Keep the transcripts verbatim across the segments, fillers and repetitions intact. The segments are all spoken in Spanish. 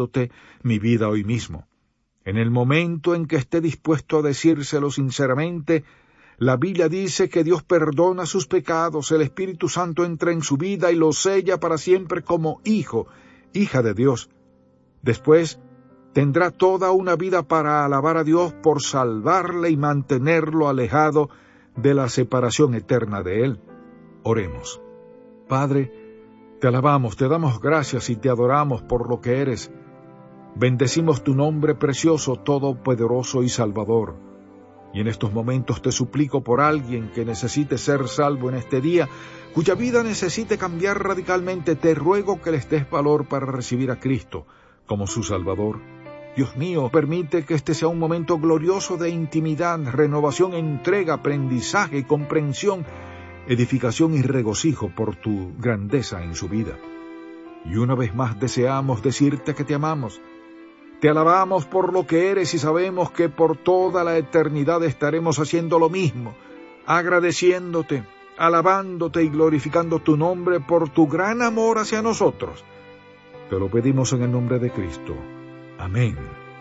entregándote mi vida hoy mismo. En el momento en que esté dispuesto a decírselo sinceramente, la Biblia dice que Dios perdona sus pecados, el Espíritu Santo entra en su vida y lo sella para siempre como hijo, hija de Dios. Después tendrá toda una vida para alabar a Dios por salvarle y mantenerlo alejado de la separación eterna de Él. Oremos. Padre, te alabamos, te damos gracias y te adoramos por lo que eres. Bendecimos tu nombre precioso, todopoderoso y salvador. Y en estos momentos te suplico por alguien que necesite ser salvo en este día, cuya vida necesite cambiar radicalmente. Te ruego que les des valor para recibir a Cristo como su Salvador. Dios mío, permite que este sea un momento glorioso de intimidad, renovación, entrega, aprendizaje, comprensión, edificación y regocijo por tu grandeza en su vida. Y una vez más deseamos decirte que te amamos. Te alabamos por lo que eres y sabemos que por toda la eternidad estaremos haciendo lo mismo, agradeciéndote, alabándote y glorificando tu nombre por tu gran amor hacia nosotros. Te lo pedimos en el nombre de Cristo. Amén.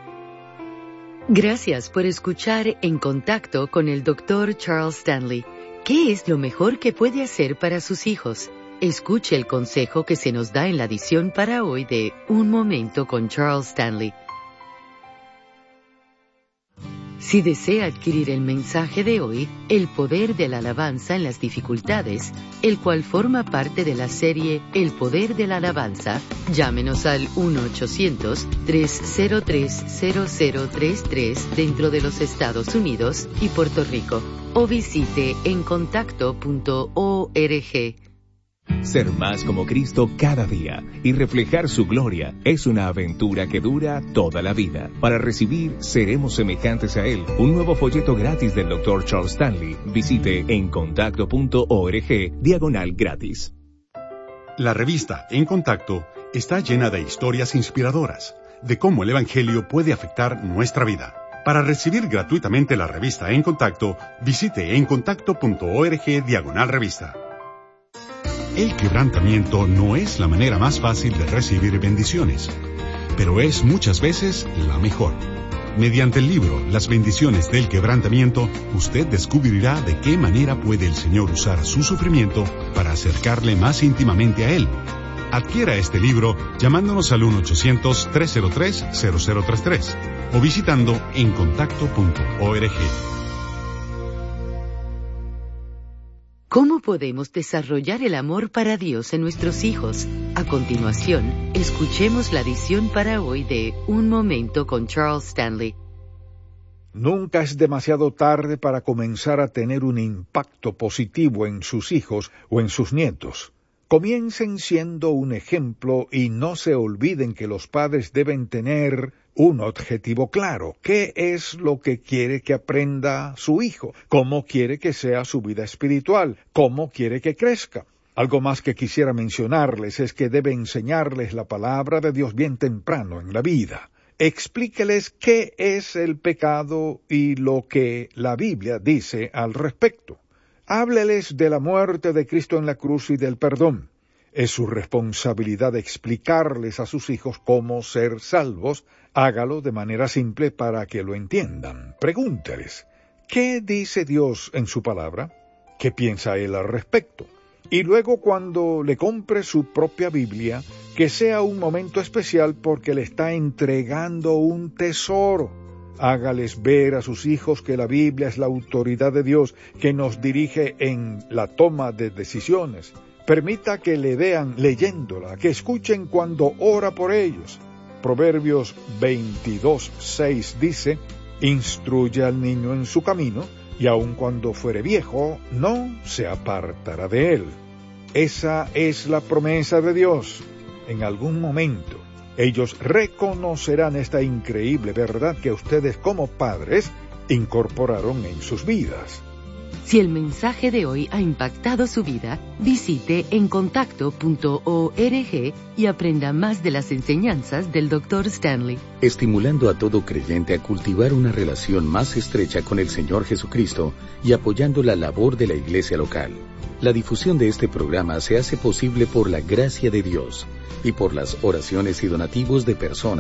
Gracias por escuchar En Contacto con el doctor Charles Stanley. ¿Qué es lo mejor que puede hacer para sus hijos? Escuche el consejo que se nos da en la edición para hoy de Un Momento con Charles Stanley. Si desea adquirir el mensaje de hoy, El Poder de la Alabanza en las Dificultades, el cual forma parte de la serie El Poder de la Alabanza, llámenos al uno ochocientos, tres cero tres, cero cero tres tres dentro de los Estados Unidos y Puerto Rico, o visite en contacto punto org. Ser más como Cristo cada día y reflejar su gloria es una aventura que dura toda la vida. Para recibir Seremos Semejantes a Él, un nuevo folleto gratis del doctor Charles Stanley, visite en contacto punto org diagonal gratis. La revista En Contacto está llena de historias inspiradoras de cómo el Evangelio puede afectar nuestra vida. Para recibir gratuitamente la revista En Contacto, visite en contacto punto org diagonal revista. El quebrantamiento no es la manera más fácil de recibir bendiciones, pero es muchas veces la mejor. Mediante el libro Las bendiciones del quebrantamiento, usted descubrirá de qué manera puede el Señor usar su sufrimiento para acercarle más íntimamente a Él. Adquiera este libro llamándonos al uno ochocientos, tres cero tres, cero cero tres tres o visitando en contacto punto org. ¿Cómo podemos desarrollar el amor para Dios en nuestros hijos? A continuación, escuchemos la edición para hoy de Un Momento con Charles Stanley. Nunca es demasiado tarde para comenzar a tener un impacto positivo en sus hijos o en sus nietos. Comiencen siendo un ejemplo y no se olviden que los padres deben tener un objetivo claro. ¿Qué es lo que quiere que aprenda su hijo? ¿Cómo quiere que sea su vida espiritual? ¿Cómo quiere que crezca? Algo más que quisiera mencionarles es que debe enseñarles la palabra de Dios bien temprano en la vida. Explíqueles qué es el pecado y lo que la Biblia dice al respecto. Hábleles de la muerte de Cristo en la cruz y del perdón. Es su responsabilidad explicarles a sus hijos cómo ser salvos. Hágalo de manera simple para que lo entiendan. Pregúnteles, ¿qué dice Dios en su palabra? ¿Qué piensa Él al respecto? Y luego, cuando le compre su propia Biblia, que sea un momento especial porque le está entregando un tesoro. Hágales ver a sus hijos que la Biblia es la autoridad de Dios que nos dirige en la toma de decisiones. Permita que le vean leyéndola, que escuchen cuando ora por ellos. Proverbios veintidós, seis dice, instruye al niño en su camino, y aun cuando fuere viejo, no se apartará de él. Esa es la promesa de Dios. En algún momento, ellos reconocerán esta increíble verdad que ustedes como padres incorporaron en sus vidas. Si el mensaje de hoy ha impactado su vida, visite en contacto punto org y aprenda más de las enseñanzas del doctor Stanley. Estimulando a todo creyente a cultivar una relación más estrecha con el Señor Jesucristo y apoyando la labor de la iglesia local. La difusión de este programa se hace posible por la gracia de Dios y por las oraciones y donativos de personas